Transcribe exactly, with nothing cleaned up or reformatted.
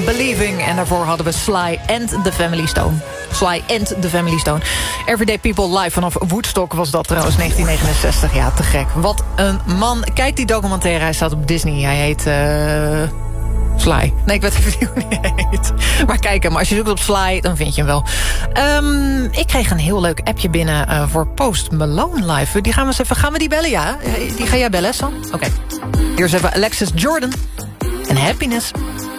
Believing. En daarvoor hadden we Sly and the Family Stone. Sly and the Family Stone. Everyday People live vanaf Woodstock was dat trouwens, negentien negenenzestig. Ja, te gek. Wat een man. Kijk die documentaire, hij staat op Disney. Hij heet... Uh... Sly. Nee, ik weet even niet hoe hij heet. Maar kijk hem, als je zoekt op Sly, dan vind je hem wel. Um, ik kreeg een heel leuk appje binnen uh, voor Post Malone live. Die gaan we eens even, gaan we die bellen, ja? Die ga jij bellen, Sam? Oké. Okay. Hier is even Alexis Jordan en Happiness.